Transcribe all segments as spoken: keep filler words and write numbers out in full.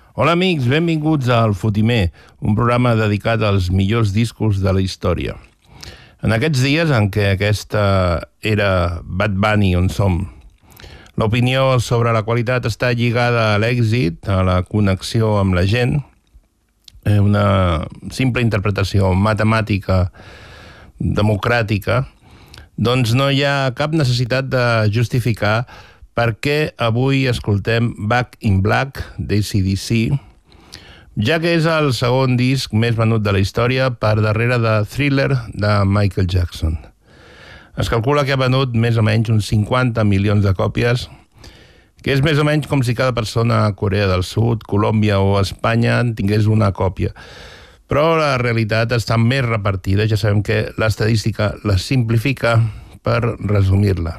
Hola amics, benvinguts al Fotimer, un programa dedicat als millors discos de la història. En aquests dies en què aquesta era Bad Bunny on som, l'opinió sobre la qualitat està lligada a l'èxit, a la connexió amb la gent, una simple interpretació matemàtica, democràtica, doncs no hi ha cap necessitat de justificar per què avui escoltem Back in Black d'A C D C, ja que és el segon disc més venut de la història per darrere de Thriller de Michael Jackson. Es calcula que ha venut més o menys uns cinquanta milions de còpies, que és més o menys com si cada persona a Corea del Sud, Colòmbia o Espanya en tingués una còpia. Però la realitat està més repartida, ja sabem que l'estadística la simplifica per resumir-la.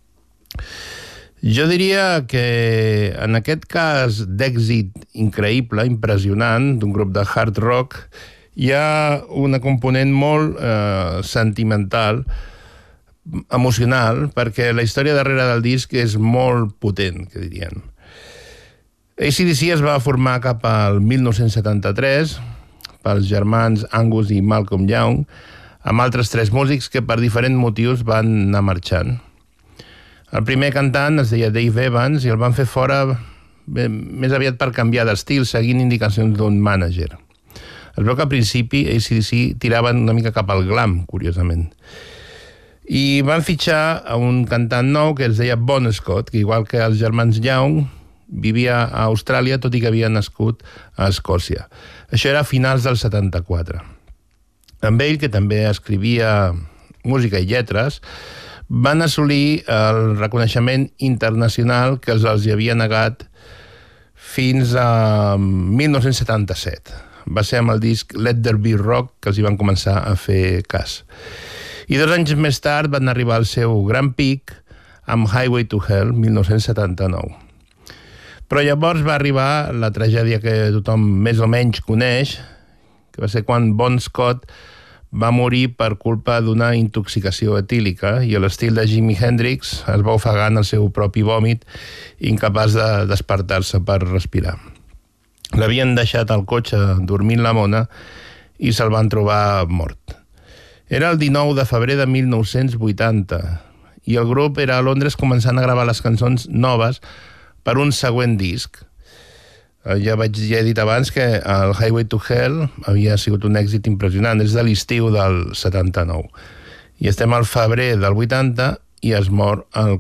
Jo diria que en aquest cas d'èxit increïble, impressionant, d'un grup de hard rock, hi ha una component molt eh, sentimental, emocional, perquè la història darrere del disc és molt potent, que dirien. A C D C es va formar cap al mil nou-cents setanta-tres pels germans Angus i Malcolm Young, amb altres tres músics que per diferents motius van anar marxant. El primer cantant es deia Dave Evans i el van fer fora bé, més aviat per canviar d'estil, seguint indicacions d'un mànager. Es veu que al principi A C D C tiraven una mica cap al glam, curiosament. I van fitxar a un cantant nou que es deia Bon Scott, que igual que els germans Young, vivia a Austràlia, tot i que havia nascut a Escòcia. Això era a finals del setanta-quatre. Amb ell, que també escrivia música i lletres, van assolir el reconeixement internacional que els havia negat fins a mil nou-cents setanta-set. Va ser amb el disc Let There Be Rock que els hi van començar a fer cas. I dos anys més tard van arribar al seu gran pic amb Highway to Hell, mil nou-cents setanta-nou. Però llavors va arribar la tragèdia que tothom més o menys coneix, que va ser quan Bon Scott va morir per culpa d'una intoxicació etílica i a l'estil de Jimi Hendrix es va ofegar en el seu propi vòmit, incapaç de despertar-se per respirar. L'havien deixat al cotxe dormint la mona i se'l van trobar mort. Era el dinou de febrer de mil nou-cents vuitanta i el grup era a Londres començant a gravar les cançons noves per un següent disc. Ja vaig ja he dit abans que el Highway to Hell havia sigut un èxit impressionant, és de l'estiu del setanta-nou. I estem al febrer del vuitanta i es mor el